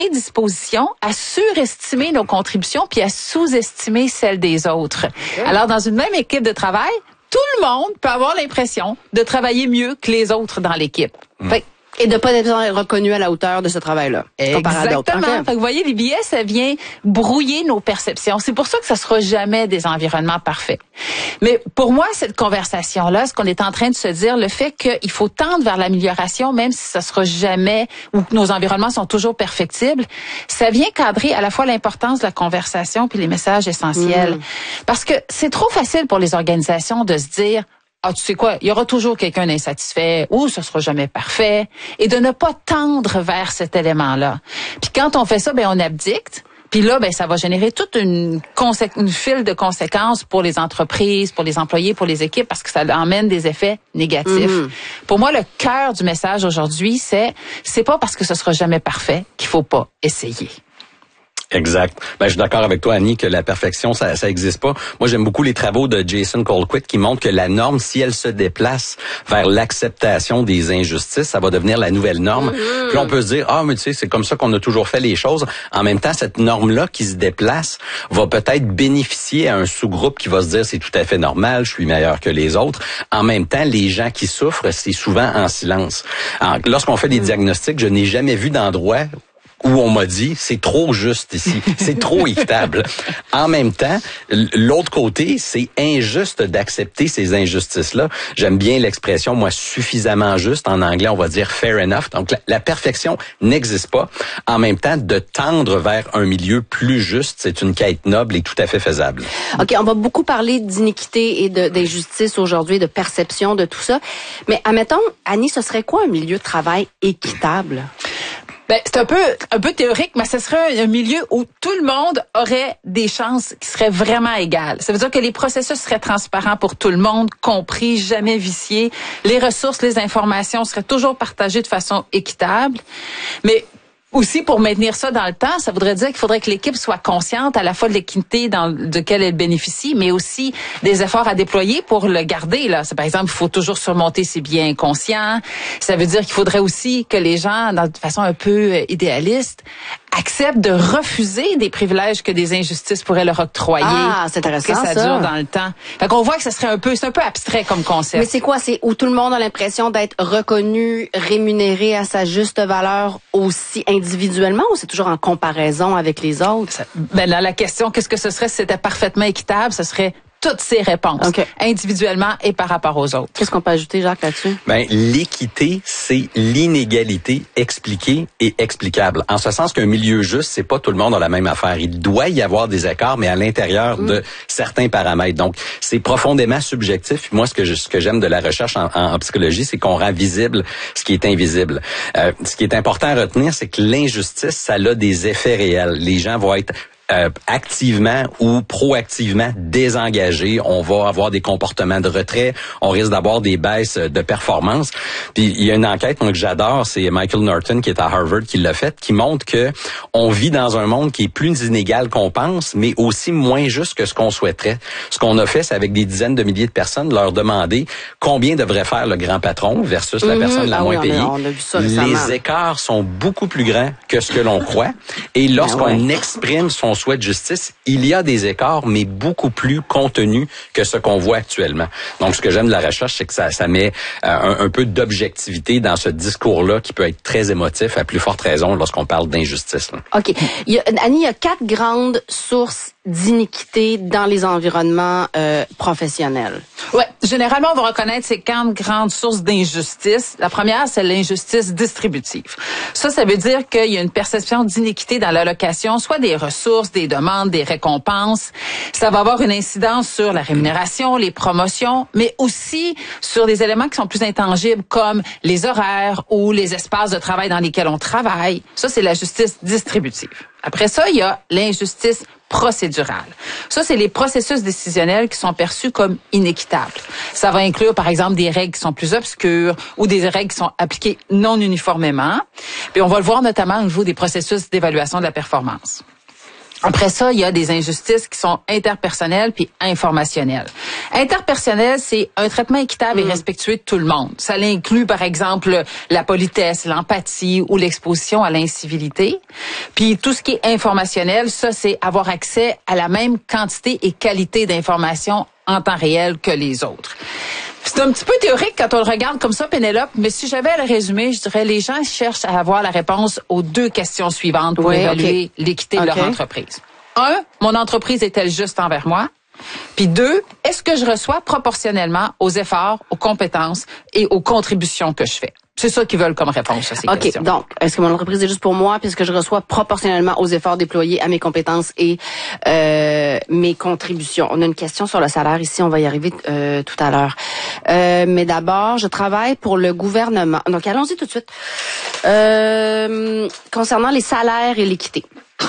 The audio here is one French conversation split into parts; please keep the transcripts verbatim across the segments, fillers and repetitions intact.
disposition à surestimer nos contributions puis à sous-estimer celles des autres. Okay. Alors, dans une même équipe de travail, tout le monde peut avoir l'impression de travailler mieux que les autres dans l'équipe. Mmh. Fait, et de pas être reconnu à la hauteur de ce travail-là. Exactement. Okay. Fait que vous voyez, les biais, ça vient brouiller nos perceptions. C'est pour ça que ça sera jamais des environnements parfaits. Mais pour moi, cette conversation-là, ce qu'on est en train de se dire, le fait qu'il faut tendre vers l'amélioration, même si ça sera jamais, ou que nos environnements sont toujours perfectibles, ça vient cadrer à la fois l'importance de la conversation puis les messages essentiels. Mmh. Parce que c'est trop facile pour les organisations de se dire, ah, tu sais quoi, il y aura toujours quelqu'un d'insatisfait ou ce sera jamais parfait, et de ne pas tendre vers cet élément-là. Puis quand on fait ça, ben on abdicte. Puis là, ben ça va générer toute une, consé- une file de conséquences pour les entreprises, pour les employés, pour les équipes, parce que ça emmène des effets négatifs. Mm-hmm. Pour moi, le cœur du message aujourd'hui, c'est c'est pas parce que ce sera jamais parfait qu'il faut pas essayer. Exact. Ben, je suis d'accord avec toi, Annie, que la perfection, ça, ça existe pas. Moi, j'aime beaucoup les travaux de Jason Colquitt qui montrent que la norme, si elle se déplace vers l'acceptation des injustices, ça va devenir la nouvelle norme. Mm-hmm. Puis on peut se dire, ah, mais tu sais, c'est comme ça qu'on a toujours fait les choses. En même temps, cette norme-là qui se déplace va peut-être bénéficier à un sous-groupe qui va se dire, c'est tout à fait normal, je suis meilleur que les autres. En même temps, les gens qui souffrent, c'est souvent en silence. Alors, lorsqu'on fait des mm-hmm. diagnostics, je n'ai jamais vu d'endroit où on m'a dit, c'est trop juste ici, c'est trop équitable. En même temps, l'autre côté, c'est injuste d'accepter ces injustices-là. J'aime bien l'expression, moi, suffisamment juste. En anglais, on va dire fair enough. Donc, la, la perfection n'existe pas. En même temps, de tendre vers un milieu plus juste, c'est une quête noble et tout à fait faisable. OK, on va beaucoup parler d'iniquité et de, d'injustice aujourd'hui, de perception, de tout ça. Mais admettons, Annie, ce serait quoi un milieu de travail équitable? Ben, c'est un peu un peu théorique, mais ce serait un, un milieu où tout le monde aurait des chances qui seraient vraiment égales. Ça veut dire que les processus seraient transparents pour tout le monde, compris, jamais viciés. Les ressources, les informations seraient toujours partagées de façon équitable. Mais aussi, pour maintenir ça dans le temps, ça voudrait dire qu'il faudrait que l'équipe soit consciente à la fois de l'équité dans de laquelle elle bénéficie, mais aussi des efforts à déployer pour le garder. Là, c'est, par exemple, il faut toujours surmonter ses biais inconscients. Ça veut dire qu'il faudrait aussi que les gens, de façon un peu idéaliste, acceptent de refuser des privilèges que des injustices pourraient leur octroyer. Ah, c'est intéressant, que ça, ça dure dans le temps. Fait qu'on voit que ça serait un peu, c'est un peu abstrait comme concept. Mais c'est quoi? C'est où tout le monde a l'impression d'être reconnu, rémunéré à sa juste valeur aussi individuellement, ou c'est toujours en comparaison avec les autres? Ça, ben là, la question, qu'est-ce que ce serait si c'était parfaitement équitable? Ce serait toutes ces réponses, okay. individuellement et par rapport aux autres. Qu'est-ce qu'on peut ajouter, Jacques, là-dessus? Ben, l'équité, c'est l'inégalité expliquée et explicable. En ce sens qu'un milieu juste, c'est pas tout le monde a la même affaire. Il doit y avoir des écarts, mais à l'intérieur mmh. de certains paramètres. Donc, c'est profondément subjectif. Moi, ce que je, ce que j'aime de la recherche en, en, en psychologie, c'est qu'on rend visible ce qui est invisible. Euh, ce qui est important à retenir, c'est que l'injustice, ça a des effets réels. Les gens vont être Euh, activement ou proactivement désengagés, on va avoir des comportements de retrait, on risque d'avoir des baisses de performance. Puis il y a une enquête moi, que j'adore, c'est Michael Norton qui est à Harvard qui l'a faite, qui montre que on vit dans un monde qui est plus inégal qu'on pense, mais aussi moins juste que ce qu'on souhaiterait. Ce qu'on a fait, c'est avec des dizaines de milliers de personnes, leur demander combien devrait faire le grand patron versus la mm-hmm. personne la ah moins oui, payée. On a, on a vu ça récemment. Les écarts sont beaucoup plus grands que ce que l'on croit. Et lorsqu'on ah ouais. exprime son souhait de justice, il y a des écarts, mais beaucoup plus contenus que ce qu'on voit actuellement. Donc, ce que j'aime de la recherche, c'est que ça, ça met euh, un, un peu d'objectivité dans ce discours-là qui peut être très émotif, à plus forte raison lorsqu'on parle d'injustice. Là. OK. Il y a, Annie, il y a quatre grandes sources d'iniquité dans les environnements euh, professionnels. Ouais, généralement, on va reconnaître ces quatre grandes sources d'injustice. La première, c'est l'injustice distributive. Ça, ça veut dire qu'il y a une perception d'iniquité dans l'allocation, soit des ressources, des demandes, des récompenses. Ça va avoir une incidence sur la rémunération, les promotions, mais aussi sur des éléments qui sont plus intangibles comme les horaires ou les espaces de travail dans lesquels on travaille. Ça, c'est la justice distributive. Après ça, il y a l'injustice procédurale. Ça, c'est les processus décisionnels qui sont perçus comme inéquitables. Ça va inclure, par exemple, des règles qui sont plus obscures ou des règles qui sont appliquées non uniformément. Puis on va le voir notamment au niveau des processus d'évaluation de la performance. Après ça, il y a des injustices qui sont interpersonnelles puis informationnelles. Interpersonnel, c'est un traitement équitable mmh. et respectueux de tout le monde. Ça inclut, par exemple, la politesse, l'empathie ou l'exposition à l'incivilité. Puis tout ce qui est informationnel, ça, c'est avoir accès à la même quantité et qualité d'informations en temps réel que les autres. C'est un petit peu théorique quand on le regarde comme ça, Pénélope, mais si j'avais à le résumer, je dirais les gens cherchent à avoir la réponse aux deux questions suivantes pour oui, évaluer okay. l'équité okay. de leur entreprise. Un, mon entreprise est-elle juste envers moi? Puis deux, est-ce que je reçois proportionnellement aux efforts, aux compétences et aux contributions que je fais? C'est ça qu'ils veulent comme réponse à ces okay, questions. OK, donc, est-ce que mon entreprise est juste pour moi puisque je reçois proportionnellement aux efforts déployés à mes compétences et euh, mes contributions? On a une question sur le salaire ici, on va y arriver euh, tout à l'heure. Euh, mais d'abord, je travaille pour le gouvernement. Donc, allons-y tout de suite. Euh, concernant les salaires et l'équité.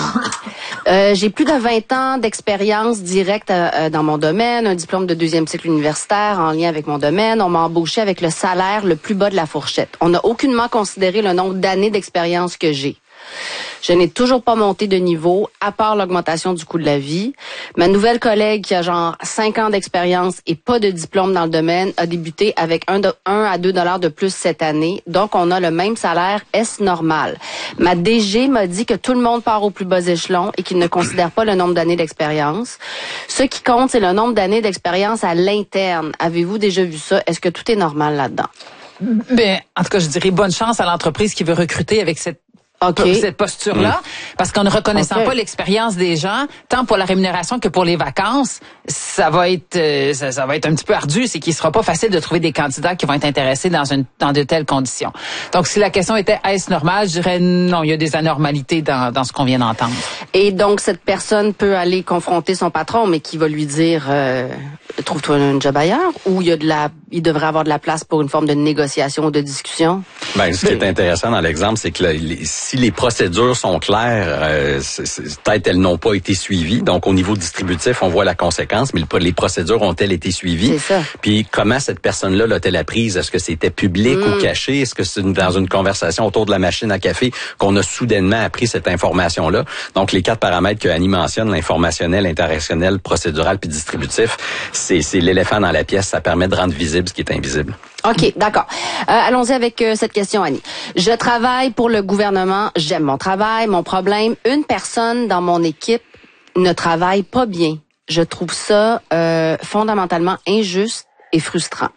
Euh, j'ai plus de vingt ans d'expérience directe euh, dans mon domaine, un diplôme de deuxième cycle universitaire en lien avec mon domaine. On m'a embauché avec le salaire le plus bas de la fourchette. On n'a aucunement considéré le nombre d'années d'expérience que j'ai. Je n'ai toujours pas monté de niveau, à part l'augmentation du coût de la vie. Ma nouvelle collègue, qui a genre cinq ans d'expérience et pas de diplôme dans le domaine, a débuté avec un à deux dollars de plus cette année. Donc, on a le même salaire. Est-ce normal? Ma D G m'a dit que tout le monde part au plus bas échelon et qu'il ne considère pas le nombre d'années d'expérience. Ce qui compte, c'est le nombre d'années d'expérience à l'interne. Avez-vous déjà vu ça? Est-ce que tout est normal là-dedans? Ben, en tout cas, je dirais bonne chance à l'entreprise qui veut recruter avec cette Okay. cette posture-là, mmh. parce qu'en ne reconnaissant okay. pas l'expérience des gens, tant pour la rémunération que pour les vacances, ça va être euh, ça, ça va être un petit peu ardu, c'est qu'il sera pas facile de trouver des candidats qui vont être intéressés dans une dans de telles conditions. Donc, si la question était est-ce normal, je dirais non, il y a des anormalités dans dans ce qu'on vient d'entendre. Et donc, cette personne peut aller confronter son patron, mais qui va lui dire euh, trouve-toi un job ailleurs, ou il y a de la il devrait avoir de la place pour une forme de négociation ou de discussion. Ben, ce qui est intéressant dans l'exemple, c'est que là, les, si les procédures sont claires, euh, c'est, c'est, peut-être elles n'ont pas été suivies. Donc, au niveau distributif, on voit la conséquence, mais le, les procédures ont-elles été suivies? C'est ça. Puis, comment cette personne-là l'a-t-elle apprise? Est-ce que c'était public mm. ou caché? Est-ce que c'est une, dans une conversation autour de la machine à café qu'on a soudainement appris cette information-là? Donc, les quatre paramètres que Annie mentionne, l'informationnel, l'interactionnel, procédural puis distributif, c'est, c'est l'éléphant dans la pièce. Ça permet de rendre visible ce qui est invisible. OK, d'accord. Euh, allons-y avec euh, cette question, Annie. Je travaille pour le gouvernement. J'aime mon travail. Mon problème, une personne dans mon équipe ne travaille pas bien. Je trouve ça euh, fondamentalement injuste et frustrant.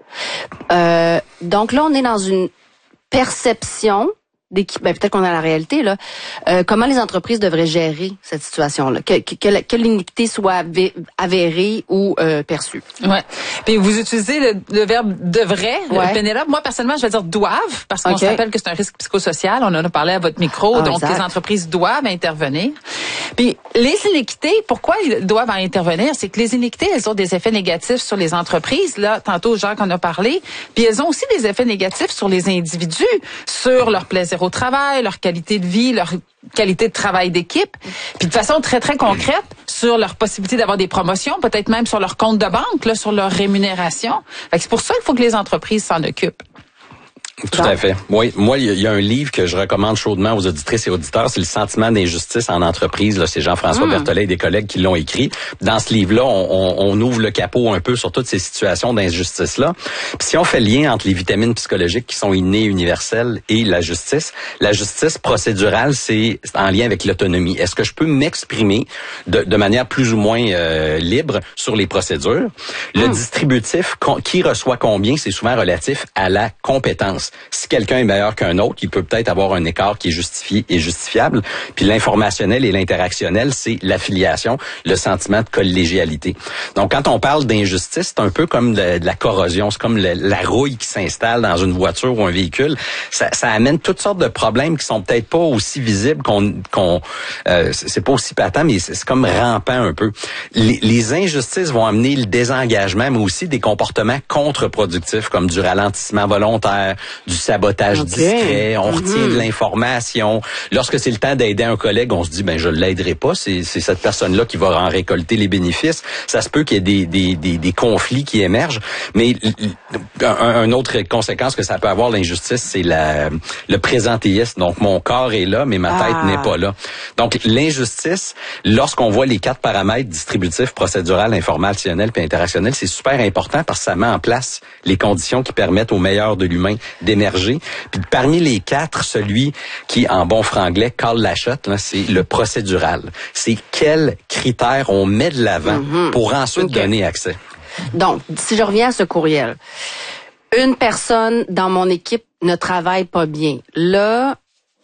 Euh, donc là, on est dans une perception d'équipe. Ben, peut-être qu'on a la réalité, là. Euh, comment les entreprises devraient gérer cette situation-là? Que, que, que, que l'iniquité soit avérée ou euh, perçue. Ouais. Puis vous utilisez le, le verbe devrait, ouais. Pénélope. Moi, personnellement, je vais dire doivent, parce qu'on okay. se rappelle que c'est un risque psychosocial. On en a parlé à votre micro. Ah, donc, exact. Les entreprises doivent intervenir. Puis les iniquités, pourquoi ils doivent en intervenir? C'est que les iniquités, elles ont des effets négatifs sur les entreprises. Là, tantôt, Jacques en a parlé. Puis elles ont aussi des effets négatifs sur les individus, sur leur plaisir au travail, leur qualité de vie, leur qualité de travail d'équipe, puis de façon très, très concrète, sur leur possibilité d'avoir des promotions, peut-être même sur leur compte de banque, là, sur leur rémunération. Fait que c'est pour ça qu'il faut que les entreprises s'en occupent. Tout à fait. Oui, moi, il y a un livre que je recommande chaudement aux auditrices et auditeurs, c'est Le sentiment d'injustice en entreprise. Là, c'est Jean-François mmh. Berthollet et des collègues qui l'ont écrit. Dans ce livre-là, on, on, on ouvre le capot un peu sur toutes ces situations d'injustice-là. Puis si on fait le lien entre les vitamines psychologiques qui sont innées, universelles, et la justice, la justice procédurale, c'est en lien avec l'autonomie. Est-ce que je peux m'exprimer de, de manière plus ou moins euh, libre sur les procédures? Le mmh. distributif, qui reçoit combien, c'est souvent relatif à la compétence. Si quelqu'un est meilleur qu'un autre, il peut peut-être avoir un écart qui est justifié et justifiable. Puis l'informationnel et l'interactionnel, c'est l'affiliation, le sentiment de collégialité. Donc, quand on parle d'injustice, c'est un peu comme de, de la corrosion. C'est comme le, la rouille qui s'installe dans une voiture ou un véhicule. Ça, ça amène toutes sortes de problèmes qui sont peut-être pas aussi visibles qu'on... qu'on euh, c'est pas aussi patent, mais c'est, c'est comme rampant un peu. Les, les injustices vont amener le désengagement, mais aussi des comportements contre-productifs, comme du ralentissement volontaire, du sabotage okay. discret, on mm-hmm. retient de l'information. Lorsque c'est le temps d'aider un collègue, on se dit, ben je l'aiderai pas, c'est, c'est cette personne-là qui va en récolter les bénéfices. Ça se peut qu'il y ait des, des, des, des conflits qui émergent, mais un, un autre conséquence que ça peut avoir, l'injustice, c'est la, le présentéisme. Donc, mon corps est là, mais ma tête ah. n'est pas là. Donc, l'injustice, lorsqu'on voit les quatre paramètres distributifs, procédural, informationnel puis interactionnel, c'est super important parce que ça met en place les conditions qui permettent au meilleur de l'humain d'émerger. Puis parmi les quatre, celui qui, en bon franglais, call la shot, là, c'est le procédural. C'est quels critères on met de l'avant mm-hmm. pour ensuite okay. donner accès. Donc, si je reviens à ce courriel, une personne dans mon équipe ne travaille pas bien. Là,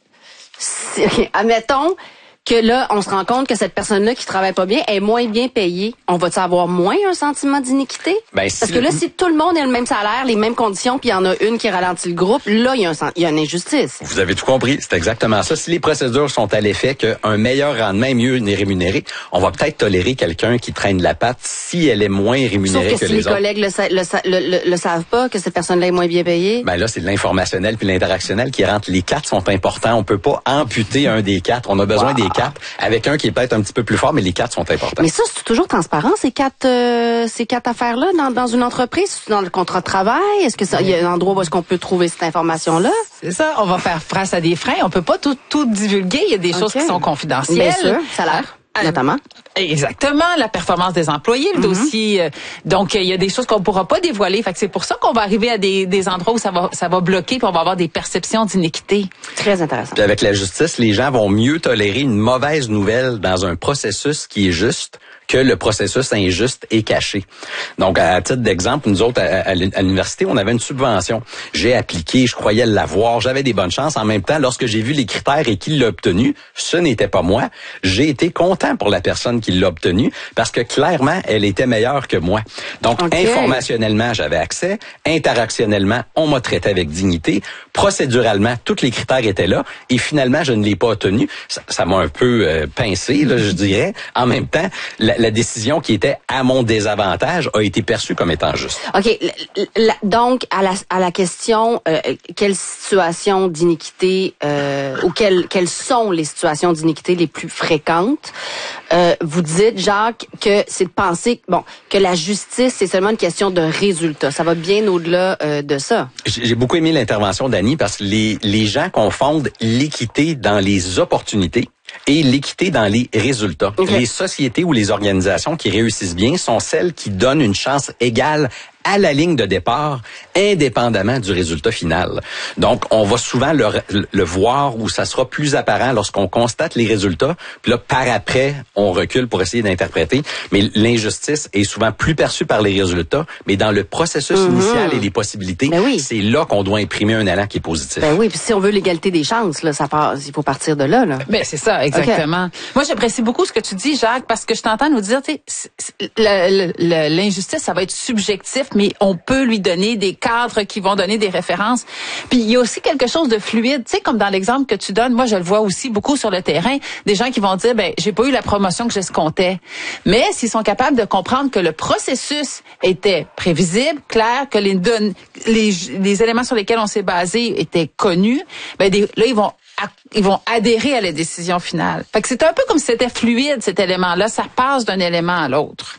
si, admettons que là, on se rend compte que cette personne-là qui travaille pas bien est moins bien payée. On va-tu avoir moins un sentiment d'iniquité? Ben, si Parce que là, si tout le monde a le même salaire, les mêmes conditions, puis il y en a une qui ralentit le groupe, là, il y a, un, il y a une injustice. Vous avez tout compris. C'est exactement ça. Si les procédures sont à l'effet qu'un meilleur rendement est mieux rémunéré, on va peut-être tolérer quelqu'un qui traîne la patte si elle est moins rémunérée Sauf que, que si les, les autres. collègues le, le, le, le, le savent pas, que cette personne-là est moins bien payée. Ben là, c'est de l'informationnel puis l'interactionnel qui rentre. Les quatre sont importants. On peut pas amputer un des quatre. On a besoin wow. des quatre avec un qui est peut-être un petit peu plus fort, mais les quatre sont importants. Mais ça, c'est toujours transparent, ces quatre, euh, ces quatre affaires-là dans, dans une entreprise, dans le contrat de travail? Est-ce que ça, il y a un endroit où est-ce qu'on peut trouver cette information-là? C'est ça. On va faire face à des freins. On peut pas tout, tout divulguer. Il y a des okay. choses qui sont confidentielles. Bien sûr. Salaire. Notamment. Exactement, la performance des employés, le mm-hmm. dossier. Donc, il y a des choses qu'on pourra pas dévoiler. Fait que c'est pour ça qu'on va arriver à des, des endroits où ça va, ça va bloquer, puis on va avoir des perceptions d'iniquité. Très intéressant. Puis avec la justice, les gens vont mieux tolérer une mauvaise nouvelle dans un processus qui est juste que le processus injuste et caché. Donc, à titre d'exemple, nous autres, à, à l'université, on avait une subvention. J'ai appliqué, je croyais l'avoir, j'avais des bonnes chances. En même temps, lorsque j'ai vu les critères et qui l'a obtenu, ce n'était pas moi. J'ai été content pour la personne qui l'a obtenu parce que clairement, elle était meilleure que moi. Donc, okay. informationnellement, j'avais accès. Interactionnellement, on m'a traité avec dignité. Procéduralement, tous les critères étaient là. Et finalement, je ne l'ai pas obtenu. Ça, ça m'a un peu euh, pincé, là, je dirais. En même temps, la, la décision qui était à mon désavantage a été perçue comme étant juste. OK. La, donc, à la, à la question, euh, quelle situation d'iniquité euh, ou quelles, quelles sont les situations d'iniquité les plus fréquentes, euh, vous dites, Jacques, que c'est de penser bon, que la justice, c'est seulement une question de résultat. Ça va bien au-delà euh, de ça. J'ai beaucoup aimé l'intervention d'Annie parce que les, les gens confondent l'équité dans les opportunités et l'équité dans les résultats. Okay. Les sociétés ou les organisations qui réussissent bien sont celles qui donnent une chance égale à la ligne de départ, indépendamment du résultat final. Donc, on va souvent le, le voir où ça sera plus apparent lorsqu'on constate les résultats, puis là, par après, on recule pour essayer d'interpréter. Mais l'injustice est souvent plus perçue par les résultats, mais dans le processus mm-hmm. initial et les possibilités, ben oui. c'est là qu'on doit imprimer un élan qui est positif. Ben oui, puis si on veut l'égalité des chances, là, ça passe, il faut partir de là, là. Ben c'est ça, exactement. Okay. Moi, j'apprécie beaucoup ce que tu dis, Jacques, parce que je t'entends nous dire, tu sais, l'injustice, ça va être subjectif, mais on peut lui donner des cadres qui vont donner des références. Puis il y a aussi quelque chose de fluide, tu sais, comme dans l'exemple que tu donnes. Moi, je le vois aussi beaucoup sur le terrain, des gens qui vont dire, ben, j'ai pas eu la promotion que j'escomptais. Mais s'ils sont capables de comprendre que le processus était prévisible, clair, que les donnes, les, les éléments sur lesquels on s'est basé étaient connus, ben, des, là, ils vont ils vont adhérer à la décision finale. Fait que c'est un peu comme si c'était fluide, cet élément-là. Ça passe d'un élément à l'autre.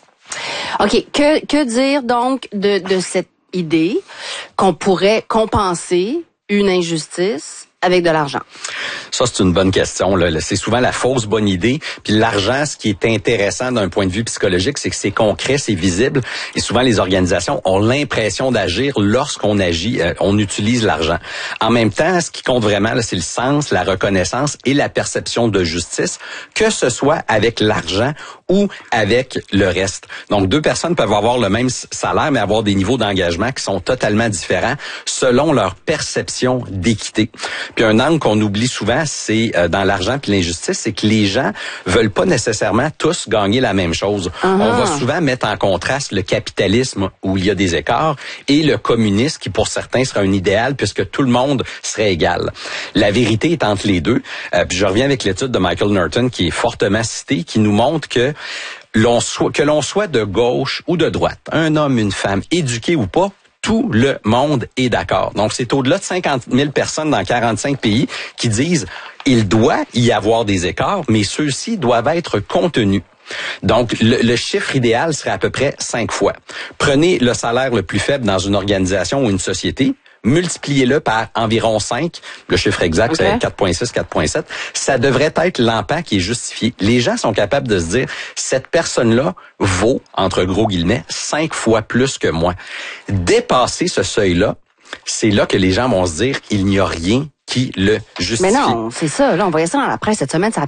OK. Que, que dire donc de, de cette idée qu'on pourrait compenser une injustice avec de l'argent? Ça, c'est une bonne question. Là. C'est souvent la fausse bonne idée. Puis l'argent, ce qui est intéressant d'un point de vue psychologique, c'est que c'est concret, c'est visible. Et souvent, les organisations ont l'impression d'agir lorsqu'on agit, euh, on utilise l'argent. En même temps, ce qui compte vraiment, là, c'est le sens, la reconnaissance et la perception de justice, que ce soit avec l'argent ou avec le reste. Donc, deux personnes peuvent avoir le même salaire, mais avoir des niveaux d'engagement qui sont totalement différents selon leur perception d'équité. Puis un angle qu'on oublie souvent, c'est euh, dans l'argent puis l'injustice, c'est que les gens veulent pas nécessairement tous gagner la même chose. Uh-huh. On va souvent mettre en contraste le capitalisme où il y a des écarts et le communisme qui pour certains sera un idéal puisque tout le monde serait égal. La vérité est entre les deux. Euh, puis je reviens avec l'étude de Michael Norton qui est fortement citée, qui nous montre que l'on soit, que l'on soit de gauche ou de droite, un homme, une femme, éduqué ou pas, Tout le monde est d'accord. Donc, c'est au-delà de cinquante mille personnes dans quarante-cinq pays qui disent il doit y avoir des écarts, mais ceux-ci doivent être contenus. Donc, le, le chiffre idéal serait à peu près cinq fois. Prenez le salaire le plus faible dans une organisation ou une société, multipliez-le par environ cinq, le chiffre exact, okay. C'est quatre virgule six, quatre virgule sept, ça devrait être l'empan qui est justifié. Les gens sont capables de se dire, cette personne-là vaut, entre gros guillemets, cinq fois plus que moi. Dépasser ce seuil-là, c'est là que les gens vont se dire, il n'y a rien qui le justifie. Mais non, c'est ça. Là, on voyait ça dans la presse cette semaine, ça